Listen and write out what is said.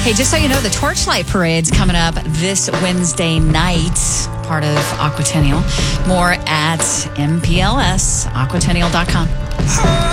Hey, just so you know, the Torchlight Parade's coming up this Wednesday night, part of Aquatennial. More at MPLS, aquatennial.com.